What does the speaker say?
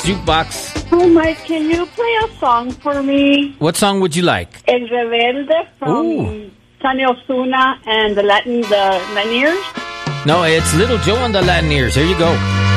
Jukebox. Oh, Mike, can you play a song for me? What song would you like? El Rebelde from Sonny Osuna and the Latineers. No, it's Little Joe and the Latineers. Here you go.